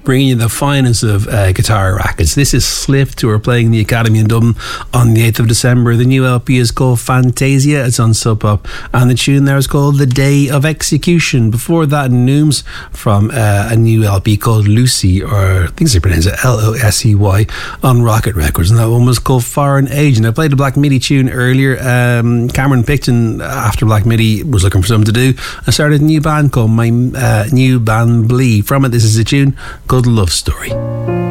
bringing you the finest of guitar rackets. This is Slift, who are playing the Academy in Dublin on the 8th of December. The new LP is called Fantasia. It's on Sub Pop, and the tune there is called The Day of Execution. Before that, Nooms from a new LP called Lucy, or I think they pronounce it Lossey, on Rocket Records, and that one was called Foreign Age. And I played a Black Midi tune earlier. Cameron Picton, after Black Midi, was looking for something to do. I started a new band called My New Band Blee. From it, this is a tune called Love Story.